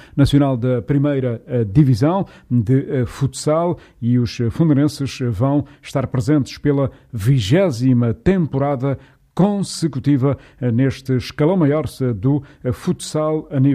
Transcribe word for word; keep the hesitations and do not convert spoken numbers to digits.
nacional da primeira divisão de futsal, e os fundarenses vão estar presentes pela vigésima temporada consecutiva neste escalão maior do futsal a nível